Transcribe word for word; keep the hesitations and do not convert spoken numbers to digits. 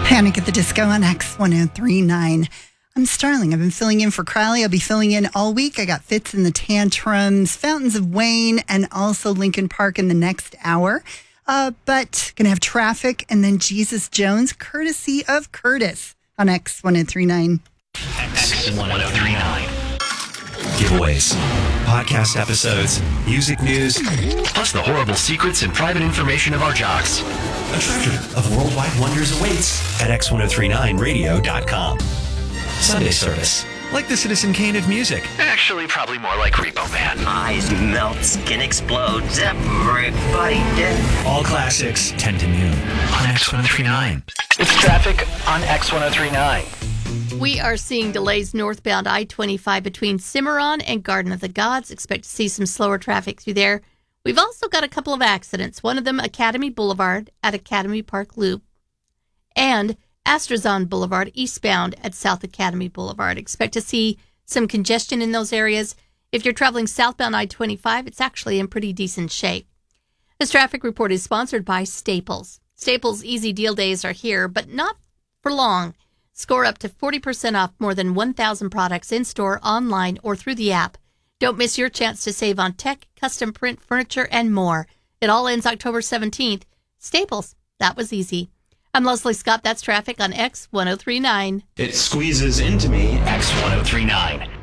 Panic at the Disco on X ten thirty-nine. I'm Starling. I've been filling in for Crowley. I'll be filling in all week. I got Fitz and the Tantrums, Fountains of Wayne, and also Linkin Park in the next hour. Uh, but going to have Traffic and then Jesus Jones, courtesy of Curtis on X ten thirty-nine. X ten thirty-nine. Giveaways, podcast episodes, music news, plus the horrible secrets and private information of our jocks. A treasure of worldwide wonders awaits at X ten thirty-nine radio dot com. Sunday service, like the Citizen Kane of music. Actually, probably more like Repo Man. Eyes melt, skin explodes, everybody dead. All classics, ten to noon on X ten thirty-nine. It's Traffic on X ten thirty-nine. We are seeing delays northbound I twenty-five between Cimarron and Garden of the Gods. Expect to see some slower traffic through there. We've also got a couple of accidents. One of them, Academy Boulevard at Academy Park Loop, and Astrazon Boulevard eastbound at South Academy Boulevard. Expect to see some congestion in those areas. If you're traveling southbound I twenty-five, it's actually in pretty decent shape. This traffic report is sponsored by Staples. Staples Easy Deal Days are here, but not for long. Score up to forty percent off more than one thousand products in-store, online, or through the app. Don't miss your chance to save on tech, custom print, furniture, and more. It all ends October seventeenth. Staples. That was easy. I'm Leslie Scott. That's traffic on X ten thirty-nine. It squeezes into me. X ten thirty-nine.